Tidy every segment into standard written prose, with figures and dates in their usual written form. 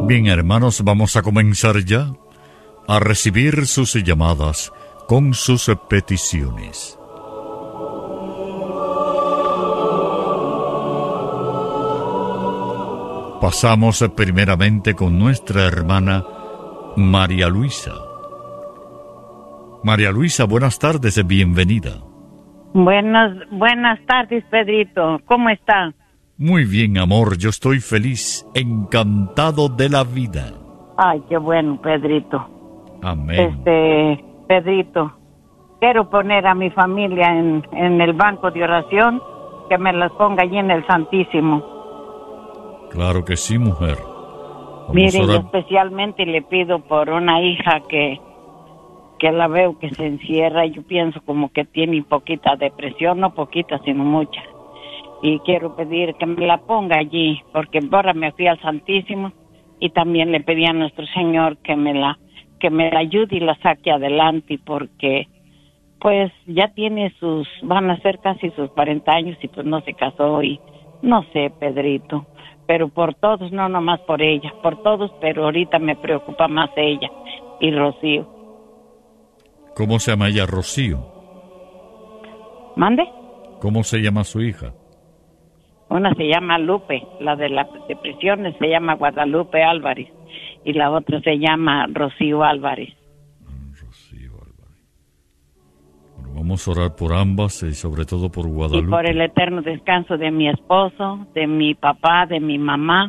Bien, hermanos, vamos a comenzar ya a recibir sus llamadas con sus peticiones. Pasamos primeramente con nuestra hermana María Luisa. María Luisa, buenas tardes, bienvenida. Buenas tardes, Pedrito. ¿Cómo está? Muy bien, amor, yo estoy feliz, encantado de la vida. Ay, qué bueno, Pedrito. Amén. Pedrito, quiero poner a mi familia en el banco de oración, que me las ponga allí en el Santísimo. Claro que sí, mujer. Mire, yo especialmente le pido por una hija que la veo que se encierra, y yo pienso como que tiene poquita depresión, no poquita, sino mucha. Y quiero pedir que me la ponga allí, porque ahora me fui al Santísimo y también le pedí a nuestro Señor que me la ayude y la saque adelante, porque pues ya van a ser casi sus 40 años y pues no se casó y no sé, Pedrito, pero por todos, no nomás por ella, por todos, pero ahorita me preocupa más ella y Rocío. ¿Cómo se llama ella, Rocío? ¿Mande? ¿Cómo se llama su hija? Una se llama Lupe, la de las depresiones se llama Guadalupe Álvarez, y la otra se llama Rocío Álvarez. Rocío Álvarez. Bueno, vamos a orar por ambas y sobre todo por Guadalupe. Y por el eterno descanso de mi esposo, de mi papá, de mi mamá,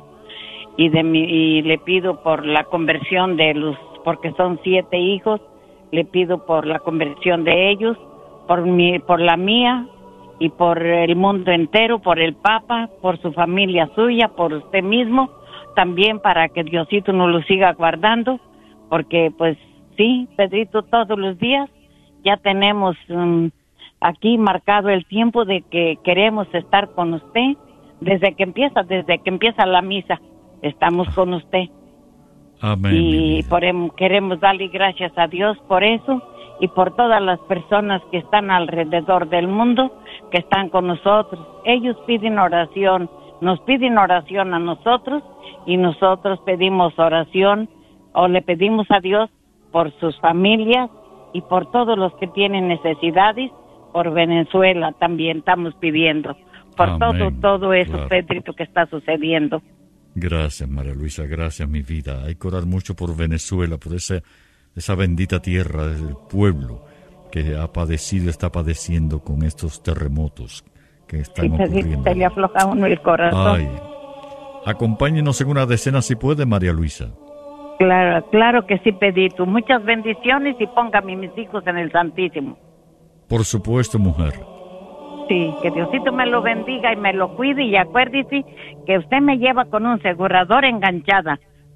y le pido por la conversión porque son 7 hijos, le pido por la conversión de ellos, por la mía, y por el mundo entero, por el Papa, por su familia suya, por usted mismo, también para que Diosito nos lo siga guardando, porque pues sí, Pedrito, todos los días ya tenemos aquí marcado el tiempo de que queremos estar con usted, desde que empieza la misa, estamos con usted. Amén. Y queremos darle gracias a Dios por eso, y por todas las personas que están alrededor del mundo, que están con nosotros. Ellos piden oración, nos piden oración a nosotros, y nosotros pedimos oración, o le pedimos a Dios por sus familias, y por todos los que tienen necesidades, por Venezuela también estamos pidiendo, por Amén. todo eso, claro. Pedrito, que está sucediendo. Gracias, María Luisa, gracias, mi vida. Hay que orar mucho por Venezuela, por esa bendita tierra del pueblo que está padeciendo con estos terremotos que están ocurriendo. Se le afloja a uno el corazón. Ay, acompáñenos en una decena si puede, María Luisa. Claro que sí, Pedrito. Muchas bendiciones, y póngame mis hijos en el Santísimo. Por supuesto, mujer. Sí, que Diosito me lo bendiga y me lo cuide, y acuérdese que usted me lleva con un asegurador enganchada.